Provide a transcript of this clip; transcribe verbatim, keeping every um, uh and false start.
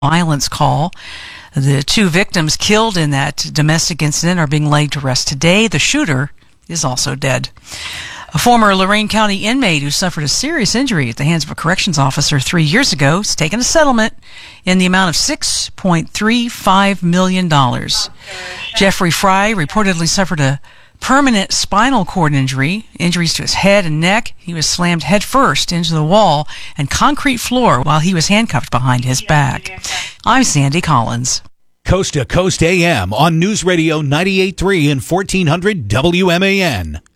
violence call. The two victims killed in that domestic incident are being laid to rest today. The shooter is also dead. A former Lorain County inmate who suffered a serious injury at the hands of a corrections officer three years ago has taken a settlement in the amount of six point three five million dollars. Jeffrey Fry reportedly suffered a permanent spinal cord injury, injuries to his head and neck. He was slammed headfirst into the wall and concrete floor while he was handcuffed behind his back. I'm Sandy Collins. Coast to Coast A M on News Radio ninety-eight point three and fourteen hundred W M A N.